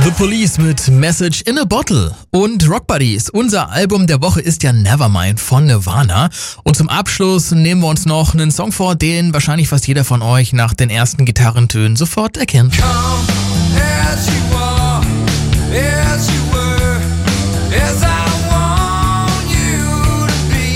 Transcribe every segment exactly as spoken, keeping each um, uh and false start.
The Police mit Message in a Bottle. Und Rock Buddies, unser Album der Woche ist ja Nevermind von Nirvana. Und zum Abschluss nehmen wir uns noch einen Song vor, den wahrscheinlich fast jeder von euch nach den ersten Gitarrentönen sofort erkennt. Come as you are, as you were, as I want you to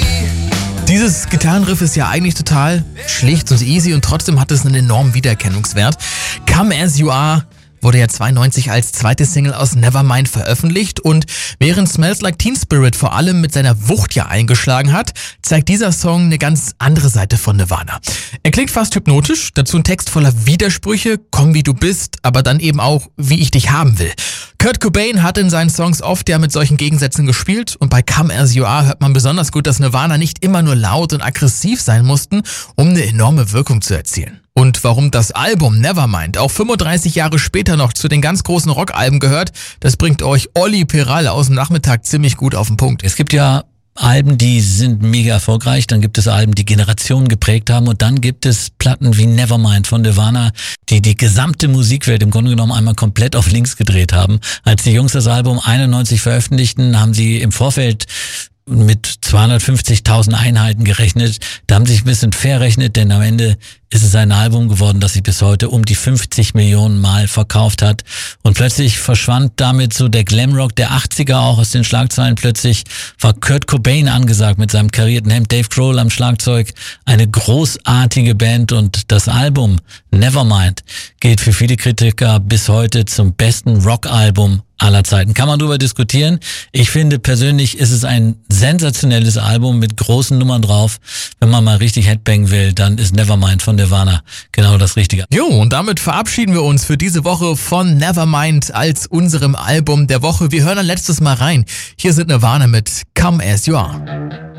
be. Dieses Gitarrenriff ist ja eigentlich total schlicht und easy und trotzdem hat es einen enormen Wiedererkennungswert. Come As You Are wurde ja zweiundneunzig als zweite Single aus Nevermind veröffentlicht und während Smells Like Teen Spirit vor allem mit seiner Wucht ja eingeschlagen hat, zeigt dieser Song eine ganz andere Seite von Nirvana. Er klingt fast hypnotisch, dazu ein Text voller Widersprüche, komm wie du bist, aber dann eben auch, wie ich dich haben will. Kurt Cobain hat in seinen Songs oft ja mit solchen Gegensätzen gespielt und bei Come As You Are hört man besonders gut, dass Nirvana nicht immer nur laut und aggressiv sein mussten, um eine enorme Wirkung zu erzielen. Und warum das Album Nevermind auch fünfunddreißig Jahre später noch zu den ganz großen Rockalben gehört, das bringt euch Olli Peral aus dem Nachmittag ziemlich gut auf den Punkt. Es gibt ja Alben, die sind mega erfolgreich, dann gibt es Alben, die Generationen geprägt haben und dann gibt es Platten wie Nevermind von Nirvana, die die gesamte Musikwelt im Grunde genommen einmal komplett auf links gedreht haben. Als die Jungs das Album einundneunzig veröffentlichten, haben sie im Vorfeld mit zweihundertfünfzigtausend Einheiten gerechnet. Da haben sie sich ein bisschen verrechnet, denn am Ende ist es ein Album geworden, das sich bis heute um die fünfzig Millionen Mal verkauft hat. Und plötzlich verschwand damit so der Glamrock der achtziger auch aus den Schlagzeilen. Plötzlich war Kurt Cobain angesagt mit seinem karierten Hemd, Dave Grohl am Schlagzeug. Eine großartige Band und das Album Nevermind gilt für viele Kritiker bis heute zum besten Rockalbum aller Zeiten. Kann man darüber diskutieren. Ich finde persönlich ist es ein sensationelles Album mit großen Nummern drauf. Wenn man mal richtig Headbang will, dann ist Nevermind von Nirvana genau das Richtige. Jo, und damit verabschieden wir uns für diese Woche von Nevermind als unserem Album der Woche. Wir hören ein letztes Mal rein. Hier sind Nirvana mit Come As You Are.